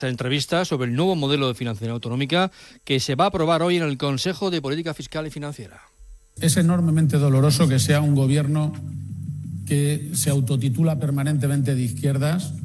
Esta entrevista sobre el nuevo modelo de financiación autonómica que se va a aprobar hoy en el Consejo de Política Fiscal y Financiera. Es enormemente doloroso que sea un gobierno que se autotitula permanentemente de izquierdas